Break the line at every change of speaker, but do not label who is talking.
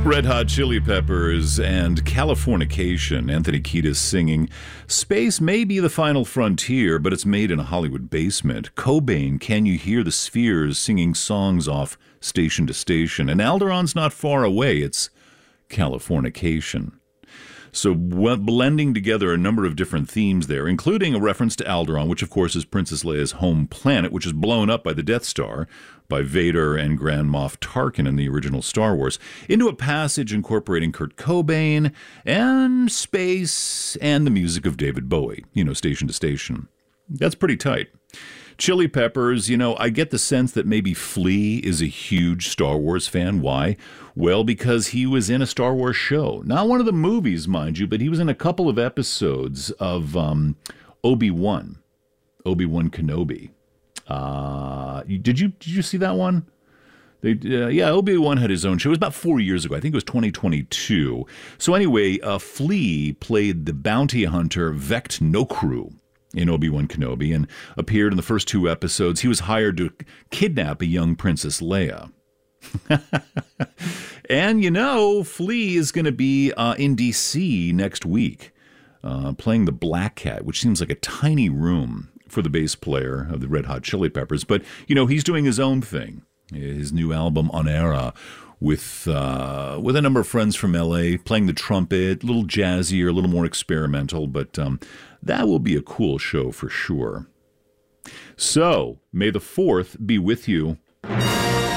Red Hot Chili Peppers and Californication. Anthony Kiedis singing. Space may be the final frontier, but it's made in a Hollywood basement. Cobain, Can You Hear the Spheres, singing songs off Station to Station. And Alderon's not far away. It's Californication. So blending together a number of different themes there, including a reference to Alderaan, which of course is Princess Leia's home planet, which is blown up by the Death Star by Vader and Grand Moff Tarkin in the original Star Wars, into a passage incorporating Kurt Cobain and space and the music of David Bowie, Station to Station. That's pretty tight. Chili Peppers, I get the sense that maybe Flea is a huge Star Wars fan. Why? Well, because he was in a Star Wars show. Not one of the movies, mind you, but he was in a couple of episodes of Obi-Wan Kenobi. Did you see that one? Obi-Wan had his own show. It was about 4 years ago. I think it was 2022. So anyway, Flea played the bounty hunter Vect Nokru in Obi-Wan Kenobi and appeared in the first two episodes. He was hired to kidnap a young Princess Leia. And, Flea is going to be in D.C. next week, playing the Black Cat, which seems like a tiny room for the bass player of the Red Hot Chili Peppers. But, he's doing his own thing. His new album, On Era, with a number of friends from L.A., playing the trumpet, a little jazzier, a little more experimental, but that will be a cool show for sure. So, may the 4th be with you.